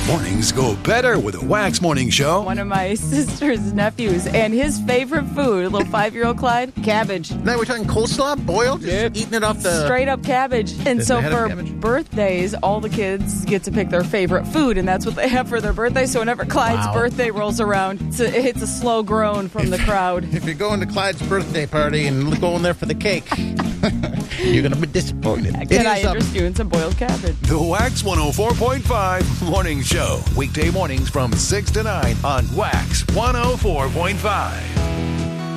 Mornings go better with a Wax Morning Show. One of my sister's nephews, and his favorite food, little 5-year-old Clyde, cabbage. Now we're talking coleslaw, boiled, just eating it off the... Straight up cabbage. And Just so the head of for cabbage? birthdays, all the kids get to pick their favorite food, and that's what they have for their birthday. So whenever Clyde's Wow. birthday rolls around, it's a slow groan from the crowd. If you're going to Clyde's birthday party and going there for the cake, you're going to be disappointed. Can I interest you in some boiled cabbage? The Wax 104.5 Morning Show. Weekday mornings from 6 to 9 on Wax 104.5.